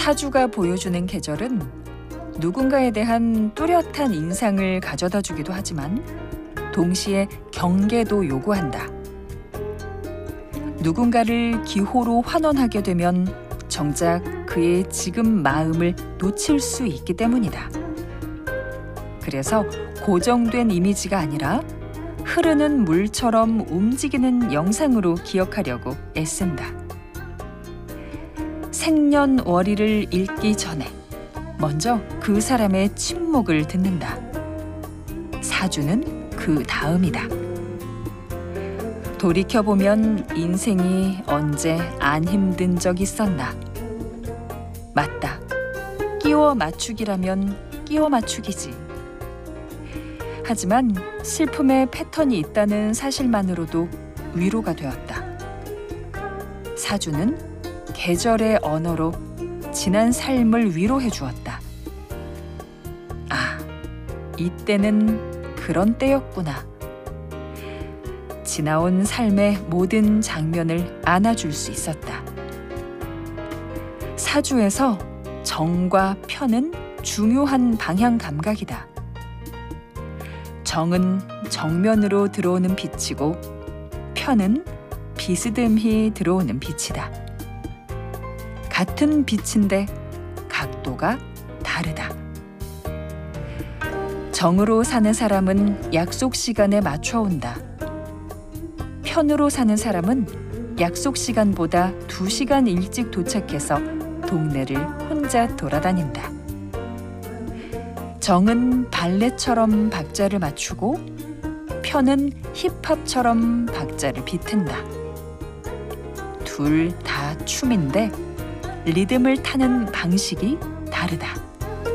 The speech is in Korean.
사주가 보여주는 계절은 누군가에 대한 뚜렷한 인상을 가져다 주기도 하지만 동시에 경계도 요구한다. 누군가를 기호로 환원하게 되면 정작 그의 지금 마음을 놓칠 수 있기 때문이다. 그래서 고정된 이미지가 아니라 흐르는 물처럼 움직이는 영상으로 기억하려고 애쓴다. 생년월일을 읽기 전에 먼저 그 사람의 침묵을 듣는다. 사주는 그 다음이다. 돌이켜보면 인생이 언제 안 힘든 적 있었나? 맞다. 끼워 맞추기라면 끼워 맞추기지. 하지만 슬픔의 패턴이 있다는 사실만으로도 위로가 되었다. 사주는 계절의 언어로 지난 삶을 위로해 주었다. 아, 이때는 그런 때였구나. 지나온 삶의 모든 장면을 안아줄 수 있었다. 사주에서 정과 편은 중요한 방향 감각이다. 정은 정면으로 들어오는 빛이고 편은 비스듬히 들어오는 빛이다. 같은 빛인데 각도가 다르다. 정으로 사는 사람은 약속 시간에 맞춰온다. 편으로 사는 사람은 약속 시간보다 2시간 일찍 도착해서 동네를 혼자 돌아다닌다. 정은 발레처럼 박자를 맞추고 편은 힙합처럼 박자를 비튼다. 둘 다 춤인데 리듬을 타는 방식이 다르다.